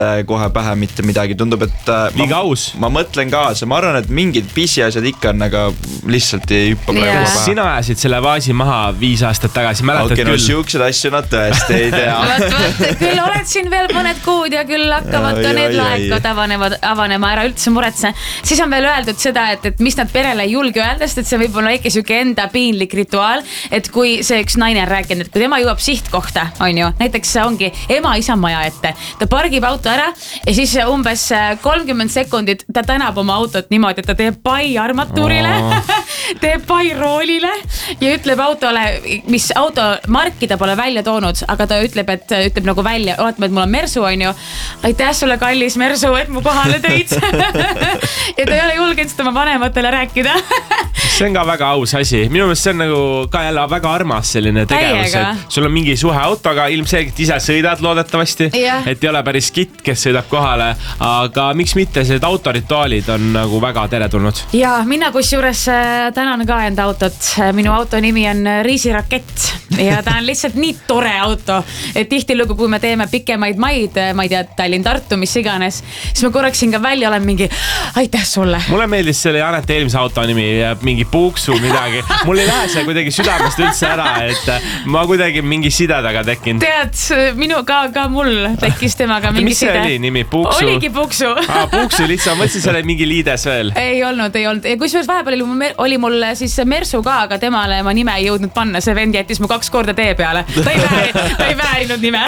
kohe pähe mitte midagi, tundub, et ma mõtlen kaasa, ma arvan, et mingid pisiasjad ikka on, aga lihtsalt ei hüppa praegu pähe. Sina ajasid selle vaasi maha 5 aastat tagasi, mäletad küll? No siuksed asju nad tõesti ei tea. Küll oled siin veel mõned kuud ja küll hakkavad ka need laekad avanema, ära üldse muretse. Siis on veel öeldud seda, et mis nad perele ei julge öelda, sest et see võib olla ikka süke enda piinlik rituaal, et kui see üks naine on rääkinud, et kui tema jõuab sihtkohta, on ju, näiteks ongi ema-isa maja ette, ta pargib auto ära ja siis umbes 30 sekundit ta tänab oma autot niimoodi, et ta teeb pai armatuurile, teeb pai roolile ja ütleb autole, mis auto marki ta pole välja toonud, aga ta ütleb nagu välja, ootame, et mul on Mersu, on ju, aitäh sulle kallis Mersu, et mu kohale tõid. Ja ta ei ole julgenud seda oma vanematele rääkida. See on ka väga aus asi. Minu meelest see on nagu ka jälle väga armas selline tegevus, et sul on mingi suhe autoga, ilmselgelt ise sõidad loodetavasti, et ei ole päris kitt, kes sõidab kohale, aga miks mitte, need autorituaalid on nagu väga teretulnud. Ja mina kusjuures tänan ka enda autot. Minu auto nimi on Riisirakett ja ta on lihtsalt nii tore auto, et tihtilugu, kui me teeme pikemaid maid, ma ei tea, Tallinn-Tartu, mis iganes, siis ma korraks siin ka välja olen mingi, aitäh sulle. Mulle meeldis selle Janete eelmise auto nimi, mingi Puuksu midagi. Mul ei lähe see kuidagi südamest üldse ära, et ma kuidagi mingi sidadaga tekkinud. Tead, minu ka mul tekkis temaga mingi side. Mis see oli nimi? Puuksu? Oligi Puuksu. Puuksu lihtsalt, mõtlesin selle mingi liides veel. Ei olnud. Ja kusjuures vahepeal oli mul siis Mersu ka, aga temale ma nime ei jõudnud panna. See vend jättis mu 2 korda tee peale. Ta ei väärinud nime.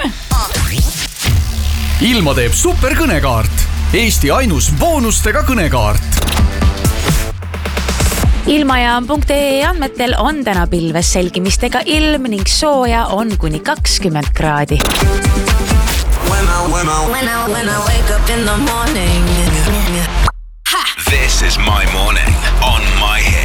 Ilma teeb superkõnekaart. Eesti ainus boonustega kõnekaart. Ilmajaam.ee andmetel on täna pilves selgimistega ilm ning sooja on kuni 20 kraadi. When I wake up in the morning. This is my morning on my head.